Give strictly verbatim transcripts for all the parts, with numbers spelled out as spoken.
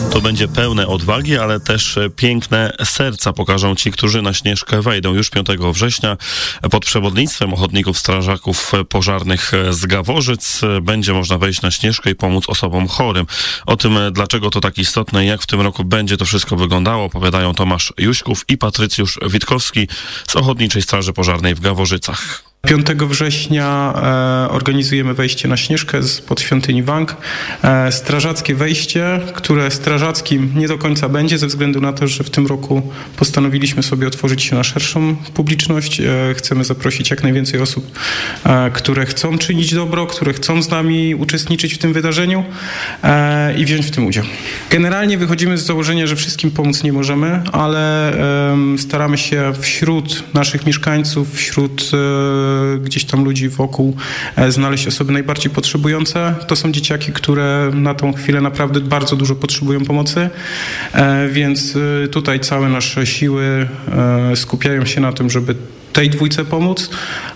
To będzie pełne odwagi, ale też piękne serca pokażą ci, którzy na Śnieżkę wejdą już piątego września. Pod przewodnictwem ochotników strażaków pożarnych z Gaworzyc będzie można wejść na Śnieżkę i pomóc osobom chorym. O tym, dlaczego to tak istotne i jak w tym roku będzie to wszystko wyglądało, opowiadają Tomasz Juśków i Patrycjusz Witkowski z Ochotniczej Straży Pożarnej w Gaworzycach. piątego września e, organizujemy wejście na Śnieżkę z pod świątyni Wang. E, strażackie wejście, które strażackim nie do końca będzie, ze względu na to, że w tym roku postanowiliśmy sobie otworzyć się na szerszą publiczność. E, chcemy zaprosić jak najwięcej osób, e, które chcą czynić dobro, które chcą z nami uczestniczyć w tym wydarzeniu e, i wziąć w tym udział. Generalnie wychodzimy z założenia, że wszystkim pomóc nie możemy, ale e, staramy się wśród naszych mieszkańców, wśród e, gdzieś tam ludzi wokół znaleźć osoby najbardziej potrzebujące. To są dzieciaki, które na tą chwilę naprawdę bardzo dużo potrzebują pomocy, więc tutaj całe nasze siły skupiają się na tym, żeby tej dwójce pomóc,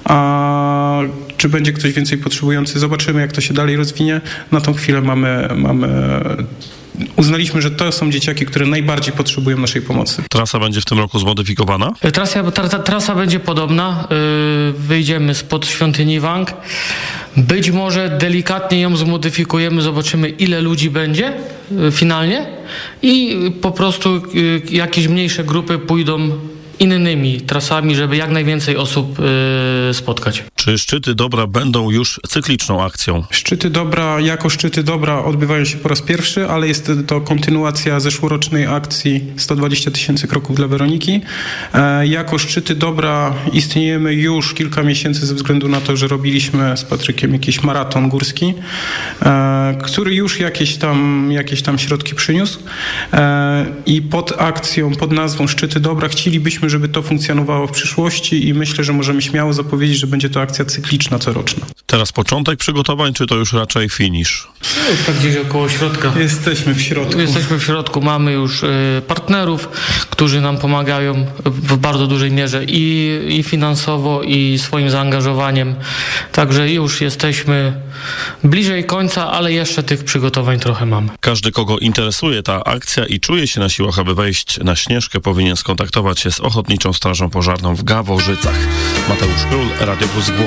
a czy będzie ktoś więcej potrzebujący, zobaczymy, jak to się dalej rozwinie. Na tą chwilę mamy, mamy uznaliśmy, że to są dzieciaki, które najbardziej potrzebują naszej pomocy. Trasa będzie w tym roku zmodyfikowana? Trasa, tra, trasa będzie podobna. Yy, wyjdziemy spod świątyni Wang. Być może delikatnie ją zmodyfikujemy, zobaczymy, ile ludzi będzie yy, finalnie i po prostu yy, jakieś mniejsze grupy pójdą innymi trasami, żeby jak najwięcej osób yy, spotkać. Czy Szczyty Dobra będą już cykliczną akcją? Szczyty Dobra jako Szczyty Dobra odbywają się po raz pierwszy, ale jest to kontynuacja zeszłorocznej akcji sto dwadzieścia tysięcy kroków dla Weroniki. E, jako Szczyty Dobra istniejemy już kilka miesięcy ze względu na to, że robiliśmy z Patrykiem jakiś maraton górski, e, który już jakieś tam, jakieś tam środki przyniósł e, i pod akcją, pod nazwą Szczyty Dobra chcielibyśmy, żeby to funkcjonowało w przyszłości i myślę, że możemy śmiało zapowiedzieć, że będzie to akcja cykliczna, coroczna. Teraz początek przygotowań, czy to już raczej finish? Już tak gdzieś około środka. Jesteśmy w środku. Jesteśmy w środku, mamy już y, partnerów, którzy nam pomagają w bardzo dużej mierze i, i finansowo, i swoim zaangażowaniem. Także już jesteśmy bliżej końca, ale jeszcze tych przygotowań trochę mamy. Każdy, kogo interesuje ta akcja i czuje się na siłach, aby wejść na Śnieżkę, powinien skontaktować się z Ochotniczą Strażą Pożarną w Gaworzycach. Mateusz Król, Radio Plus Głos.